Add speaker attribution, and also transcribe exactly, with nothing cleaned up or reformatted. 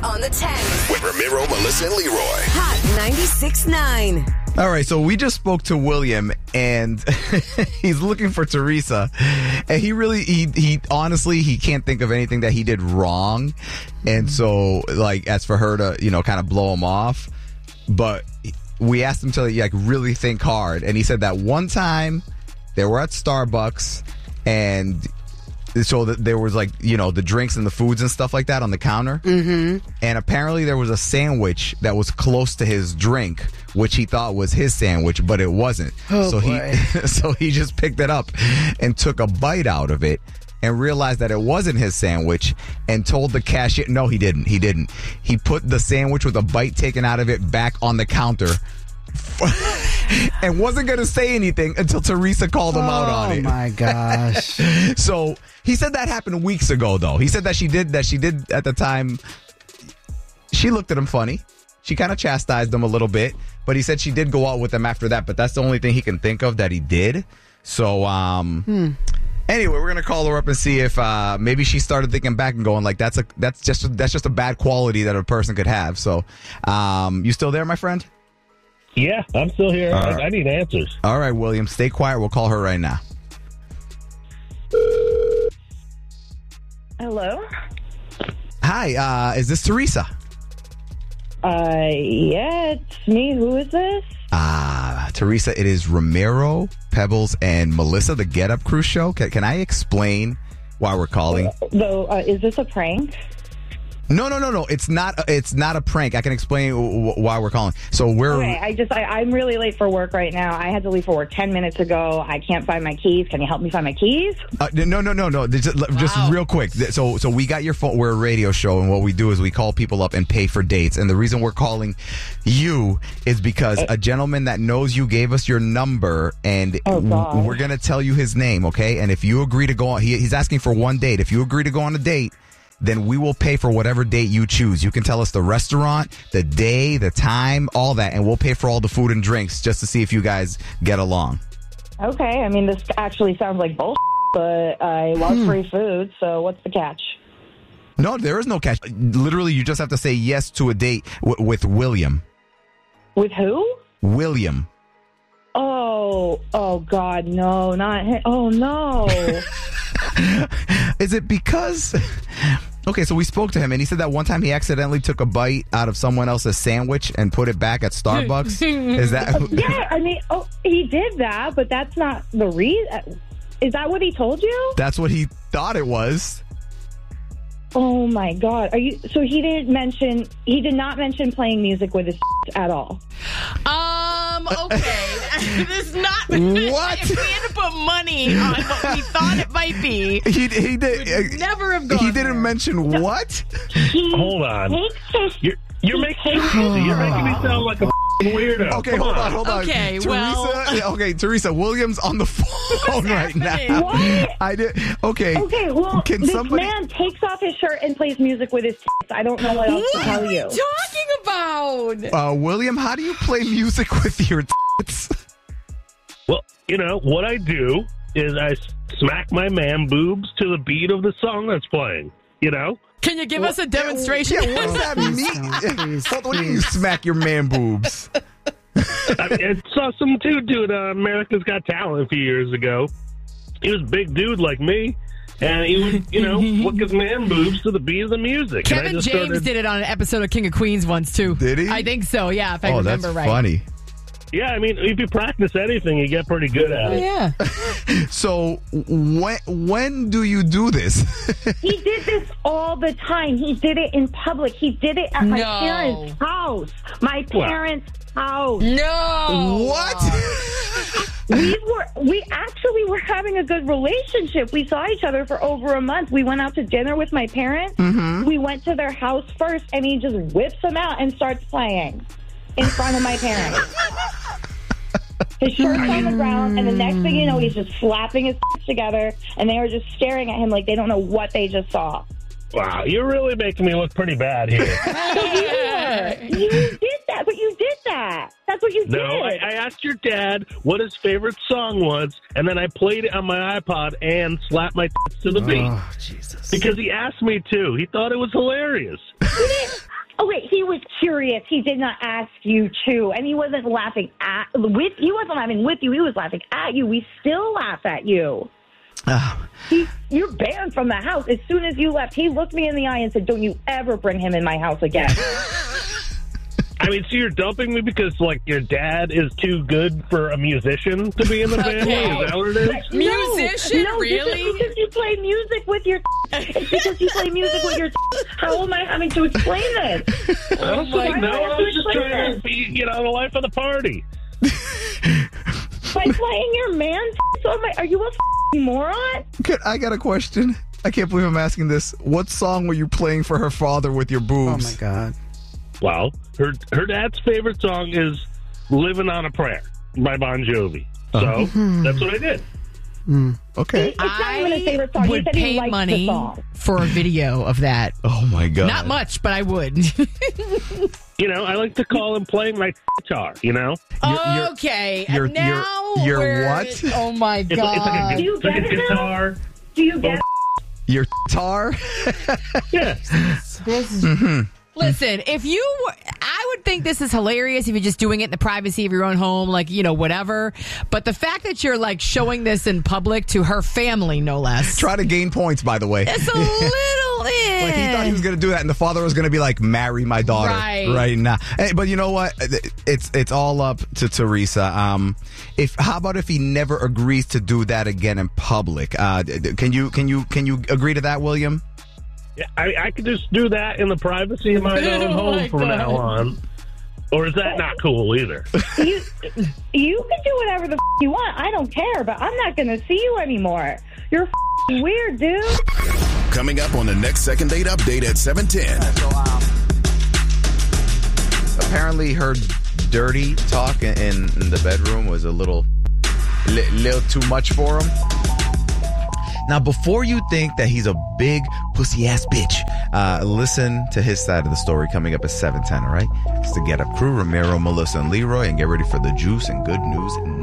Speaker 1: on the ten.
Speaker 2: With Ramiro, Melissa, and Leroy.
Speaker 1: Hot ninety-six point nine.
Speaker 3: All right, so we just spoke to William, and he's looking for Teresa, and he really, he, he honestly, he can't think of anything that he did wrong, and so, like, as for her to, you know, kind of blow him off, but we asked him to, like, really think hard, and he said that one time they were at Starbucks, and so that there was, like, you know, the drinks and the foods and stuff like that on the counter. Mm-hmm. And apparently there was a sandwich that was close to his drink, which he thought was his sandwich, but it wasn't.
Speaker 4: Oh,
Speaker 3: so
Speaker 4: boy.
Speaker 3: he so he just picked it up and took a bite out of it and realized that it wasn't his sandwich and told the cashier, no, he didn't. He didn't. He put the sandwich with a bite taken out of it back on the counter and wasn't going to say anything until Teresa called him
Speaker 4: oh,
Speaker 3: out on it.
Speaker 4: Oh, my gosh.
Speaker 3: So he said that happened weeks ago, though. He said that she did, that she did at the time. She looked at him funny. She kind of chastised him a little bit, but he said she did go out with him after that, but that's the only thing he can think of that he did. So, um... Hmm. Anyway, we're gonna call her up and see if uh, maybe she started thinking back and going like, "That's a that's just that's just a bad quality that a person could have." So, um, you still there, my friend?
Speaker 5: Yeah, I'm still here. I,
Speaker 3: right.
Speaker 5: I need answers.
Speaker 3: All right, William, stay quiet. We'll call her right now.
Speaker 6: Hello?
Speaker 3: Hi, uh, is this Teresa?
Speaker 6: Uh, yeah, it's me. Who is this?
Speaker 3: Ah, uh, Teresa, it is Ramiro, Pebbles, and Melissa, the Get Up Crew show. Can, can I explain why we're calling?
Speaker 6: Though, uh, is this a prank?
Speaker 3: No, no, no, no. It's not. It's not a prank. I can explain w- why we're calling. So we're.
Speaker 6: Okay, I just I, I'm really late for work right now. I had to leave for work ten minutes ago. I can't find my keys. Can you help me find my keys?
Speaker 3: Uh, no, no, no, no. Just, just
Speaker 1: Wow.
Speaker 3: real quick. So, so we got your phone. We're a radio show, and what we do is we call people up and pay for dates. And the reason we're calling you is because a gentleman that knows you gave us your number, and
Speaker 6: Oh, God.
Speaker 3: w- we're gonna tell you his name, okay? And if you agree to go on, he, he's asking for one date. If you agree to go on a date, then we will pay for whatever date you choose. You can tell us the restaurant, the day, the time, all that, and we'll pay for all the food and drinks just to see if you guys get along.
Speaker 6: Okay, I mean, this actually sounds like bullshit, but I love
Speaker 3: Hmm.
Speaker 6: free food, so what's the catch?
Speaker 3: No, there is no catch. Literally, you just have to say yes to a date w- with William.
Speaker 6: With who?
Speaker 3: William.
Speaker 6: Oh, oh, God, no, not him. Oh, no.
Speaker 3: Is it because... Okay, so we spoke to him, and he said that one time he accidentally took a bite out of someone else's sandwich and put it back at Starbucks. Is that...
Speaker 6: Yeah, I mean, oh, he did that, but that's not the reason. Is that what he told you?
Speaker 3: That's what he thought it was.
Speaker 6: Oh my God! Are you? So he didn't mention. He did not mention playing music with his at all.
Speaker 7: Um, okay. This is not...
Speaker 3: What?
Speaker 7: If we had to put money on what we thought it might be,
Speaker 3: He he did.
Speaker 7: we'd never have gone
Speaker 3: He didn't
Speaker 7: there.
Speaker 3: mention what?
Speaker 6: He
Speaker 5: Hold on.
Speaker 6: takes his-
Speaker 5: You're, you're
Speaker 6: he
Speaker 5: making
Speaker 6: takes-
Speaker 5: you're making me sound like a weirdo.
Speaker 3: Okay,
Speaker 5: Come
Speaker 3: hold on, hold on.
Speaker 7: Okay,
Speaker 3: Teresa,
Speaker 7: well-
Speaker 3: yeah, okay, Teresa, William's on the phone right
Speaker 7: happening?
Speaker 3: now.
Speaker 6: What?
Speaker 3: I did. Okay.
Speaker 6: Okay, well,
Speaker 3: Can
Speaker 6: this
Speaker 3: somebody?
Speaker 6: man takes off his shirt and plays music with his tits. I don't know what else to
Speaker 7: What
Speaker 6: tell
Speaker 7: are
Speaker 6: you.
Speaker 7: you talking about?
Speaker 3: Uh, William, how do you play music with your tits?
Speaker 5: Well, you know, what I do is I s- smack my man boobs to the beat of the song that's playing, you know?
Speaker 7: Can you give us a demonstration?
Speaker 3: Yeah, what does that
Speaker 4: Please
Speaker 3: mean?
Speaker 4: don't, please,
Speaker 3: Hold on, what do you
Speaker 4: please.
Speaker 3: smack your man boobs?
Speaker 5: I, I saw some dude do it on America's Got Talent a few years ago. He was a big dude like me, and he would, you know, look his man boobs to the beat of the music. And I
Speaker 7: Kevin
Speaker 5: just
Speaker 7: James
Speaker 5: started-
Speaker 7: did it on an episode of King of Queens once, too.
Speaker 3: Did he?
Speaker 7: I think so, yeah, if I
Speaker 3: Oh,
Speaker 7: remember
Speaker 3: that's
Speaker 7: right.
Speaker 3: funny.
Speaker 5: Yeah, I mean, if you practice anything, you get pretty good at
Speaker 7: Oh,
Speaker 5: it.
Speaker 7: yeah.
Speaker 3: So when when do you do this?
Speaker 6: He did this all the time. He did it in public. He did it at my
Speaker 7: No.
Speaker 6: parents' house. My
Speaker 5: What?
Speaker 6: parents' house.
Speaker 7: No.
Speaker 3: What?
Speaker 6: We were we actually were having a good relationship. We saw each other for over a month. We went out to dinner with my parents.
Speaker 3: Mm-hmm.
Speaker 6: We went to their house first, and he just whips them out and starts playing in front of my parents. His shirt's on the ground, and the next thing you know, he's just slapping his together, and they were just staring at him like they don't know what they just saw.
Speaker 5: Wow, you're really making me look pretty bad here.
Speaker 6: You did that, but you did that. That's what you
Speaker 5: No,
Speaker 6: did.
Speaker 5: I, I asked your dad what his favorite song was, and then I played it on my iPod and slapped my tits to the beat.
Speaker 4: Oh, Jesus.
Speaker 5: Because he asked me to. He thought it was hilarious.
Speaker 6: Okay, he was curious. He did not ask you to, and he wasn't laughing at with. He wasn't laughing with you. He was laughing at you. We still laugh at you.
Speaker 3: Oh.
Speaker 6: He, you're banned from the house. As soon as you left, he looked me in the eye and said, "Don't you ever bring him in my house again."
Speaker 5: I mean, so you're dumping me because, like, your dad is too good for a musician to be in the family?
Speaker 7: Okay.
Speaker 5: Is that what it is?
Speaker 7: Musician?
Speaker 6: no, no,
Speaker 7: Really?
Speaker 6: Just because you play music with your it's because you play music with your How am I having to explain this?
Speaker 5: I don't
Speaker 6: Why
Speaker 5: fucking
Speaker 6: do
Speaker 5: know.
Speaker 6: I have
Speaker 5: I
Speaker 6: to
Speaker 5: was just
Speaker 6: explain
Speaker 5: trying
Speaker 6: this?
Speaker 5: to be, you know, the life of the party.
Speaker 6: By playing your man on my, are you a f***ing moron?
Speaker 3: Good, I got a question. I can't believe I'm asking this. What song were you playing for her father with your
Speaker 2: Oh
Speaker 3: boobs?
Speaker 2: my God.
Speaker 5: Well, her her dad's favorite song is "Living on a Prayer" by Bon Jovi. So
Speaker 3: Uh-huh.
Speaker 5: that's what I did.
Speaker 3: Okay.
Speaker 6: It's not even a favorite song. He
Speaker 7: would
Speaker 6: said he
Speaker 7: pay
Speaker 6: liked
Speaker 7: money
Speaker 6: the song.
Speaker 7: for a video of that.
Speaker 3: Oh my God.
Speaker 7: Not much, but I would.
Speaker 5: You know, I like to call him playing my guitar. You know,
Speaker 3: you're-
Speaker 7: okay,
Speaker 3: you're-
Speaker 7: and now
Speaker 3: you're- you're
Speaker 7: we're-
Speaker 3: what?
Speaker 7: Oh my
Speaker 5: it's,
Speaker 7: God!
Speaker 5: it's like a,
Speaker 6: Do you
Speaker 5: it's like a
Speaker 6: get it now?
Speaker 5: guitar.
Speaker 6: Do you get
Speaker 3: Your guitar?
Speaker 5: Yeah.
Speaker 7: Listen, if you, I would think this is hilarious if you're just doing it in the privacy of your own home, like, you know, whatever. But the fact that you're like showing this in public to her family, no less,
Speaker 3: Try to gain points, by the way.
Speaker 7: it's a little. eh.
Speaker 3: Like he thought he was going to do that, and the father was going to be like, "Marry my daughter
Speaker 7: Right.
Speaker 3: right now." Hey, but you know what? It's it's all up to Teresa. Um, if how about if he never agrees to do that again in public? Uh, can you can you can you agree to that, William?
Speaker 5: Yeah, I, I could just do that in the privacy of my own
Speaker 7: Oh
Speaker 5: home
Speaker 7: my
Speaker 5: from
Speaker 7: God.
Speaker 5: now on. Or is that not cool either?
Speaker 6: you? You can do whatever the f- you want. I don't care, but I'm not going to see you anymore. You're f- weird, dude.
Speaker 4: Coming up on the next Second Date Update at seven ten.
Speaker 3: So, um, apparently her dirty talk in, in the bedroom was a little, li- little too much for him. Now, before you think that he's a big pussy-ass bitch, uh, listen to his side of the story coming up at seven ten, all right? It's the Get Up Crew, Ramiro, Melissa, and Leroy, and get ready for the juice and good news